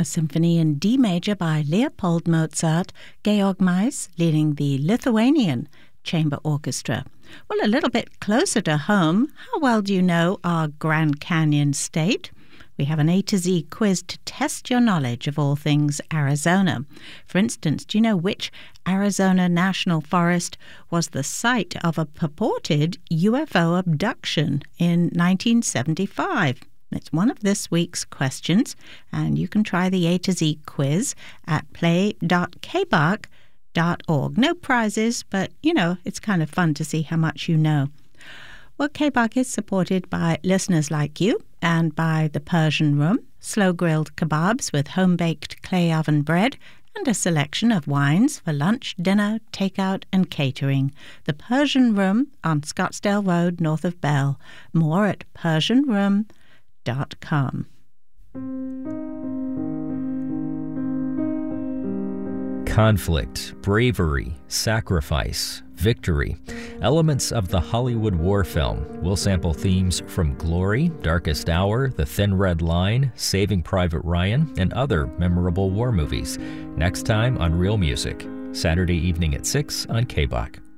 a symphony in D major by Leopold Mozart, Georg Mais leading the Lithuanian Chamber Orchestra. Well, a little bit closer to home, how well do you know our Grand Canyon State? We have an A to Z quiz to test your knowledge of all things Arizona. For instance, do you know which Arizona National Forest was the site of a purported UFO abduction in 1975? It's one of this week's questions, and you can try the A to Z quiz at play.kbach.org. No prizes, but, it's kind of fun to see how much you know. Well, KBach is supported by listeners like you and by the Persian Room, slow-grilled kebabs with home-baked clay oven bread, and a selection of wines for lunch, dinner, takeout, and catering. The Persian Room on Scottsdale Road, north of Bell. More at persianroom.com. Conflict, bravery, sacrifice, victory. Elements of the Hollywood war film. We'll sample themes from Glory, Darkest Hour, The Thin Red Line, Saving Private Ryan, and other memorable war movies. Next time on Real Music, Saturday evening at 6 on KBach.